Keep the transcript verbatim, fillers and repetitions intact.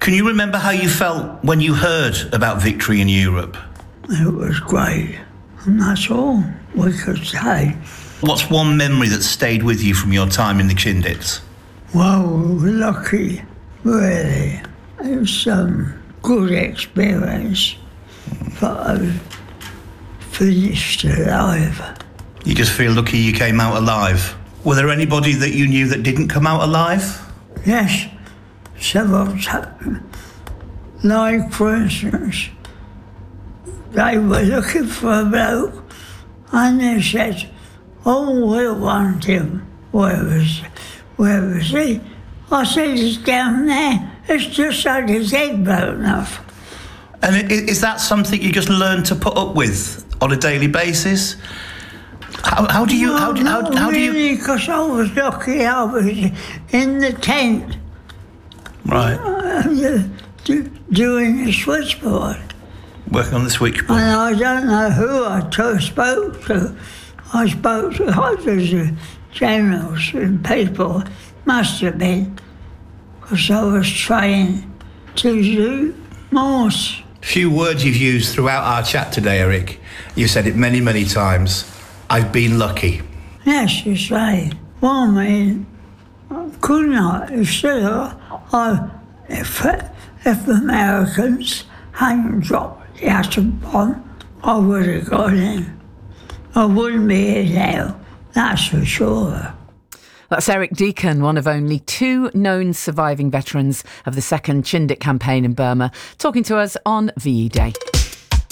Can you remember how you felt when you heard about victory in Europe? It was great, and that's all we could say. What's one memory that stayed with you from your time in the Chindits? Well, we were lucky, really. It was um, good experience, but I finished alive. You just feel lucky you came out alive. Were there anybody that you knew that didn't come out alive? Yes, several times. Like, for instance, they were looking for a bloke, and they said, "Oh, we want him." Where was, where was he? I said, "He's down there. It's just had his head blown off." And is that something you just learn to put up with on a daily basis? How, how do you? No, how do, how, not how do really, you? because I was lucky. I was in the tent, Right, uh, do, doing the switchboard. working on the switchboard. And I don't know who I to- spoke to. I spoke to hundreds of generals and people. Must have been, because I was trying to do Morse. Few words you've used throughout our chat today, Eric. You've said it many, many times. I've been lucky. Yes, you say. Well, I mean, I could not. You see, I, if, if the Americans hadn't dropped the atom bomb, I would have gone in. I wouldn't be here now, that's for sure. That's Eric Deacon, one of only two known surviving veterans of the second Chindit campaign in Burma, talking to us on V E Day.